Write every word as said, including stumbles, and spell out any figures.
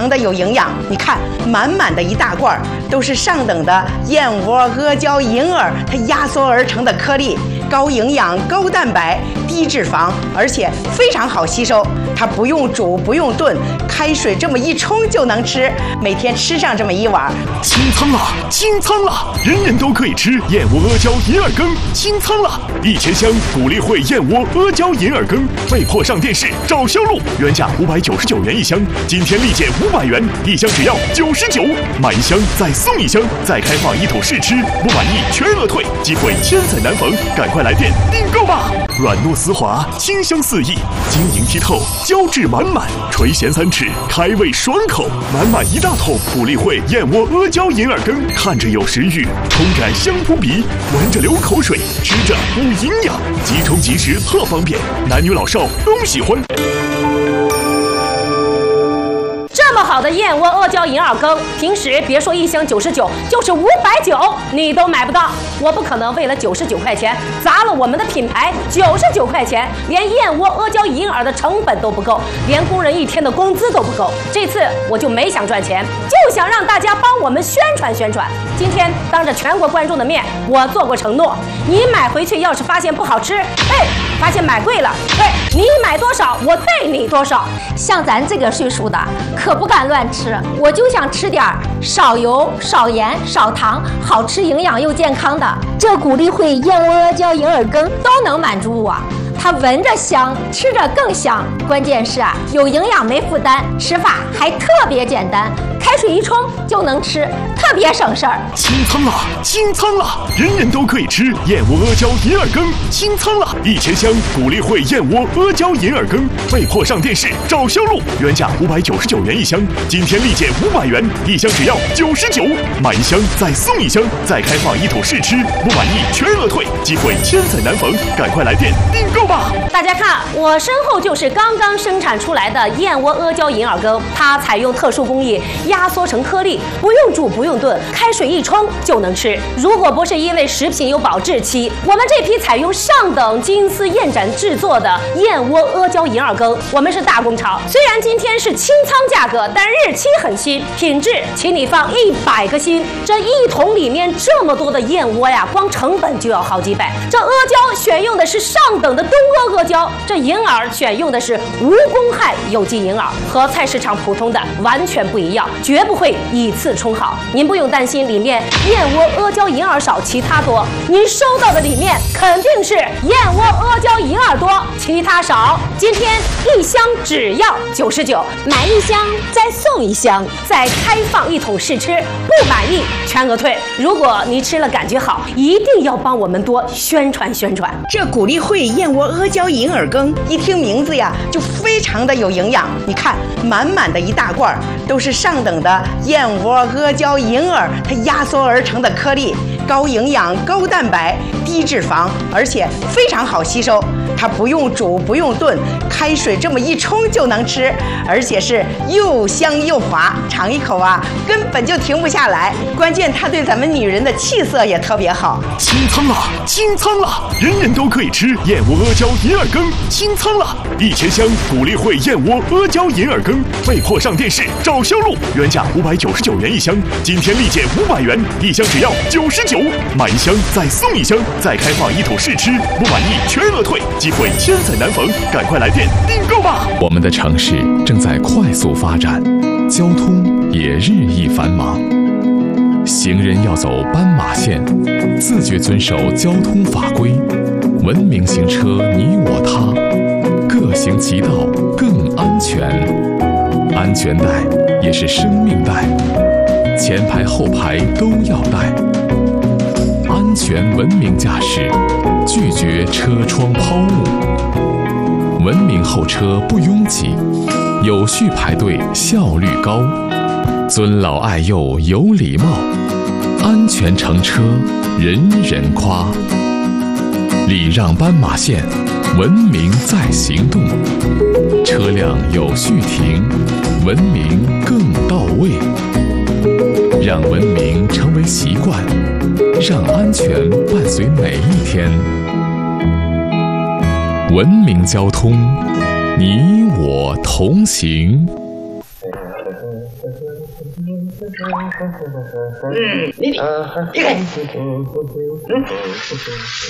常的有营养。你看，满满的一大罐，都是上等的燕窝、阿胶、银耳它压缩而成的颗粒，高营养、高蛋白、低脂肪，而且非常好吸收。它不用煮，不用炖，开水这么一冲就能吃。每天吃上这么一碗， 清仓了，清仓了！人人都可以吃燕窝阿胶银耳羹，清仓了！一千箱谷粒汇燕窝阿胶银耳羹被迫上电视找销路，原价五百九十九元一箱，今天立减五百元，一箱只要九十九，买一箱再送一箱，再开放一桶试吃，不满意全额退，机会千载难逢，赶快来电订购吧！软糯丝滑，清香四溢，晶莹剔透，胶质满满，垂涎三尺，开胃爽口，满满一大桶谷粒汇燕窝阿胶银耳羹，看着有食欲，冲感香扑鼻，闻着流口水，吃着补营养，即冲即食特方便，男女老少都喜欢。 这么好的燕窝阿胶银耳羹，平时别说一箱九十九，就是五百九你都买不到。我不可能为了九十九块钱砸了我们的品牌。九十九块钱，连燕窝阿胶银耳的成本都不够，连工人一天的工资都不够。这次我就没想赚钱，就想让大家帮我们宣传宣传。今天当着全国观众的面，我做过承诺，你买回去要是发现不好吃，哎，发现买贵了，对，你买多少我退你多少。 像咱这个岁数的，可不敢乱吃，我就想吃点少油、少盐、少糖，好吃、营养又健康的。这谷粒汇燕窝阿胶银耳羹都能满足我。它闻着香，吃着更香，关键是啊，有营养没负担，吃法还特别简单，开水一冲就能吃，特别省事儿。 清仓了，清仓了！人人都可以吃燕窝阿胶银耳羹，清仓了！一千箱谷粒汇燕窝阿胶银耳羹被迫上电视找销路，原价五百九十九元一箱，今天立减五百元，一箱只要九十九，买一箱再送一箱，再开放一桶试吃，不满意全额退，机会千载难逢，赶快来电订购吧！ 大家看，我身后就是刚刚生产出来的燕窝阿胶银耳羹，它采用特殊工艺压缩成颗粒，不用煮不用炖，开水一冲就能吃。如果不是因为食品有保质期，我们这批采用上等金丝燕盏制作的燕窝阿胶银耳羹，我们是大工厂。虽然今天是清仓价格，但日期很新，品质请你放一百个心。这一桶里面这么多的燕窝呀，光成本就要好几百。这阿胶选用的是上等的东阿阿胶，这银耳选用的是无公害有机银耳，和菜市场普通的完全不一样，绝不会以次充好。您不用担心里面燕窝阿胶银耳少，其他多。您收到的里面肯定是燕窝阿胶银耳多，其他少。今天一箱只要九十九，买一箱再送一箱，再开放一桶试吃，不满意全额退。如果你吃了感觉好，一定要帮我们多宣传宣传。 这谷粒汇燕窝阿胶银耳羹，一听名字呀，就非常的有营养。你看，满满的一大罐，都是上等的燕窝、阿胶、银耳它压缩而成的颗粒，高营养、高蛋白、低脂肪，而且非常好吸收。它不用煮，不用炖，开水这么一冲就能吃，而且是又香又滑，尝一口啊，根本就停不下来。关键它对咱们女人的气色也特别好。 清仓了，清仓了！人人都可以吃燕窝阿胶银耳羹，清仓了！一千箱谷粒汇燕窝阿胶银耳羹被迫上电视找销路，原价五百九十九元一箱，今天立减五百元，一箱只要九十九，买一箱再送一箱，再开放一桶试吃，不满意全额退，机会千载难逢，赶快来电订购吧！ 我们的城市正在快速发展，交通也日益繁忙，行人要走斑马线，自觉遵守交通法规，文明行车你我他，各行其道更安全。安全带也是生命带，前排后排都要带。安全文明驾驶，拒绝车窗抛物。文明候车不拥挤，有序排队效率高。尊老爱幼有礼貌，安全乘车人人夸。礼让斑马线，文明在行动。车辆有序停，文明更到位。让文明成为习惯，让安全伴随每一天。文明交通，你我同行。 嗯，你你看。